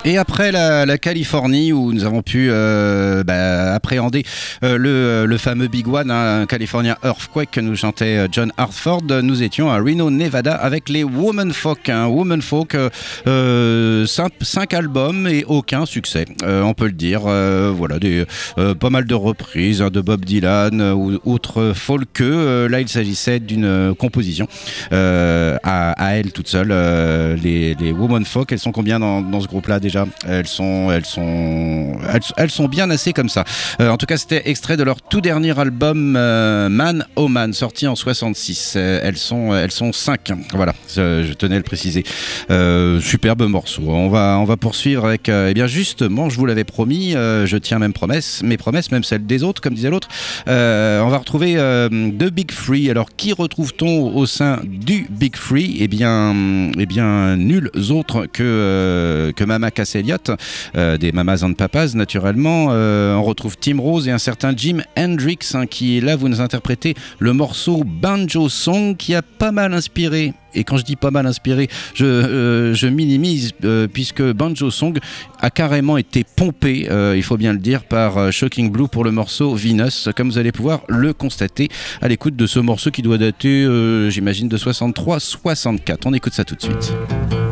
Et après la Californie, où nous avons pu appréhender le fameux Big One, un California Earthquake que nous chantait John Hartford, nous étions à Reno, Nevada, avec les Womanfolk. Womanfolk, 5 albums et aucun succès, on peut le dire. Voilà, pas mal de reprises de Bob Dylan ou autres folk. Là, il s'agissait d'une composition à elle toute seule. Les Womanfolk, elles sont combien dans ce groupe-là déjà? Elles sont bien assez comme ça. En tout cas, c'était extrait de leur tout dernier album Man Oh Man, sorti en 66. Elles sont 5. Voilà, je tenais à le préciser. Superbe morceau. On va poursuivre avec justement, je vous l'avais promis, je tiens mes promesses, même celles des autres, comme disait l'autre. On va retrouver The Big Three. Alors, qui retrouve-t-on au sein du Big Three? Eh bien, nuls autres que Mama Cass Elliot, des Mamas and Papas naturellement. On retrouve Tim Rose et un certain Jim Hendrix, qui là vous nous interprétez le morceau Banjo Song, qui a pas mal inspiré. Et quand je dis pas mal inspiré, je minimise, puisque Banjo Song a carrément été pompé, il faut bien le dire, par Shocking Blue pour le morceau Venus, comme vous allez pouvoir le constater à l'écoute de ce morceau qui doit dater, j'imagine, de 63-64. On écoute ça tout de suite.